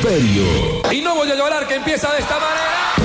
Imperio. Y no voy a llorar, que empieza de esta manera.